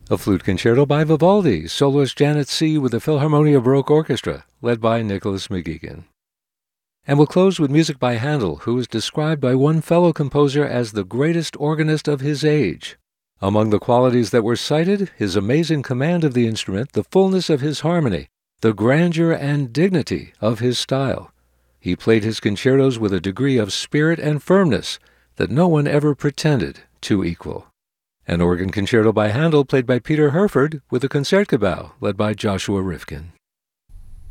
A flute concerto by Vivaldi, soloist Janet C. with the Philharmonia Baroque Orchestra, led by Nicholas McGeegan. And we'll close with music by Handel, who is described by one fellow composer as the greatest organist of his age. Among the qualities that were cited, his amazing command of the instrument, the fullness of his harmony, the grandeur and dignity of his style. He played his concertos with a degree of spirit and firmness that no one ever pretended to equal. An organ concerto by Handel played by Peter Herford with the Concertgebouw led by Joshua Rifkin.